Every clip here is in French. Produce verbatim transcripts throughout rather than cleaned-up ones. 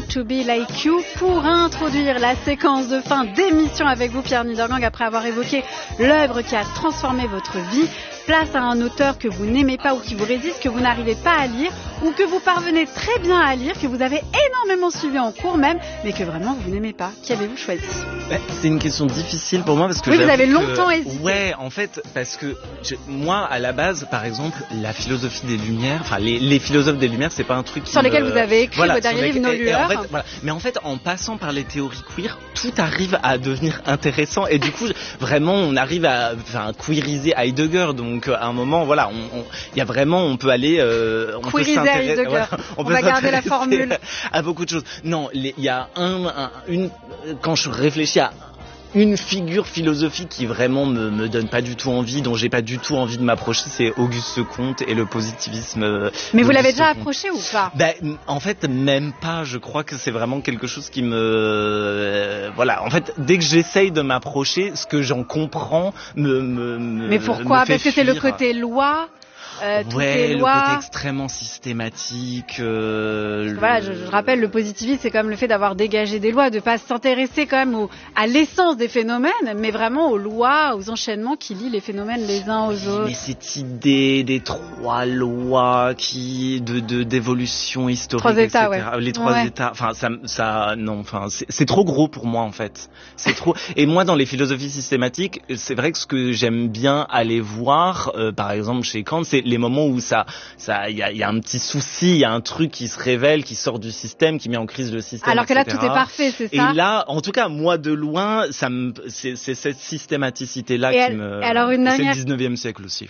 Want to Be Like You pour introduire la séquence de fin d'émission avec vous, Pierre Niedergang, après avoir évoqué l'œuvre qui a transformé votre vie. Place à un auteur que vous n'aimez pas ou qui vous résiste, que vous n'arrivez pas à lire ou que vous parvenez très bien à lire, que vous avez énormément suivi en cours même, mais que vraiment vous n'aimez pas. Qui avez-vous choisi ? Bah, c'est une question difficile pour moi parce que oui, vous avez que, longtemps hésité. Ouais, en fait, parce que je, moi, à la base, par exemple, la philosophie des Lumières, enfin les, les philosophes des Lumières, c'est pas un truc qui sur me... lesquels vous avez écrit voilà, vos derniers livres, nos lueurs. En fait, voilà. Mais en fait, en passant par les théories queer, tout arrive à devenir intéressant et du coup, vraiment, on arrive à, enfin, queeriser Heidegger. Donc, à un moment, voilà, il y a vraiment, on peut aller, euh, on queeriser peut s'intéresser. Voilà, on, on peut va garder la formule. À beaucoup de choses. Non, il y a un, un, une, quand je réfléchis à une figure philosophique qui vraiment me, me donne pas du tout envie, dont j'ai pas du tout envie de m'approcher, c'est Auguste Comte et le positivisme. Mais vous l'avez déjà approché ou pas ? Ben, en fait, même pas. Je crois que c'est vraiment quelque chose qui me, euh, voilà. En fait, dès que j'essaye de m'approcher, ce que j'en comprends me, me, me Mais pourquoi ? me fait Parce que c'est le fuir. côté loi. Euh, ouais, le lois... côté extrêmement systématique. Euh, voilà, le... je, je rappelle, le positivisme, c'est quand même le fait d'avoir dégagé des lois, de pas s'intéresser quand même au, à l'essence des phénomènes, mais vraiment aux lois, aux enchaînements qui lient les phénomènes les uns aux autres. Mais cette idée des trois lois qui de, de d'évolution historique, trois états, et cetera. Ouais. Les trois ouais. états. Enfin, ça, ça, non, enfin, c'est, c'est trop gros pour moi en fait. C'est trop. Et moi, dans les philosophies systématiques, c'est vrai que ce que j'aime bien aller voir, euh, par exemple chez Kant, c'est les moments où ça, ça, il y a, y a un petit souci, il y a un truc qui se révèle, qui sort du système, qui met en crise le système. Alors que et là, cetera. tout est parfait, c'est ça. Et là, en tout cas, moi de loin, ça me, c'est, c'est cette systématicité-là et qui elle, me. Alors une dernière... C'est le dix-neuvième siècle aussi.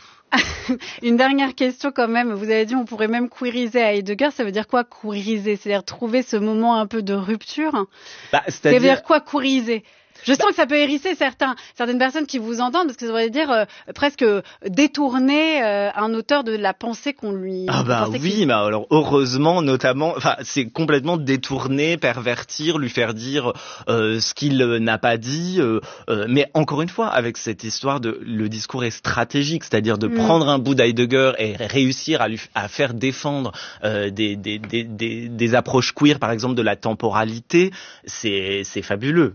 Une dernière question quand même. Vous avez dit on pourrait même queeriser Heidegger. Ça veut dire quoi queeriser ? C'est-à-dire trouver ce moment un peu de rupture. Bah, c'est-à-dire... Ça veut dire quoi queeriser ? Je sens que ça peut hérisser certains, certaines personnes qui vous entendent, parce que ça veut dire euh, presque détourner euh, un auteur de la pensée qu'on lui... Ah bah oui, qu'il... mais alors heureusement, notamment, enfin c'est complètement détourner, pervertir, lui faire dire euh, ce qu'il euh, n'a pas dit. Euh, euh, mais encore une fois, avec cette histoire de le discours est stratégique, c'est-à-dire de mmh. prendre un bout d'Heidegger et réussir à lui à faire défendre euh, des, des, des, des, des approches queer, par exemple de la temporalité, c'est, c'est fabuleux.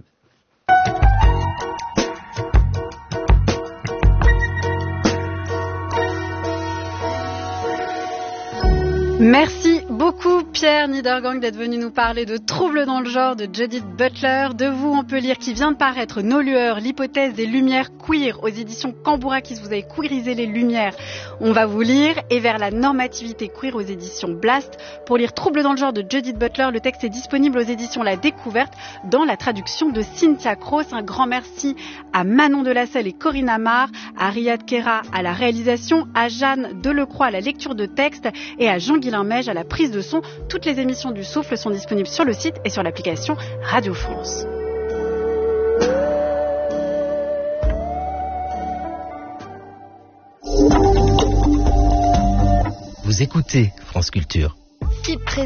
Merci beaucoup Pierre Niedergang d'être venu nous parler de Troubles dans le genre de Judith Butler. De vous, on peut lire qui vient de paraître Nos lueurs, l'hypothèse des lumières queer aux éditions Cambourakis. Vous avez queerisé les lumières. On va vous lire. Et vers la normativité queer aux éditions Blast. Pour lire Troubles dans le genre de Judith Butler, le texte est disponible aux éditions La Découverte dans la traduction de Cynthia Cross. Un grand merci à Manon Delacelle et Corinne Amar, à Riyad Kera à la réalisation, à Jeanne Delecroix à la lecture de texte et à Jean Guilain Meige à la prise de son. Toutes les émissions du Souffle sont disponibles sur le site et sur l'application Radio France. Vous écoutez France Culture. Si près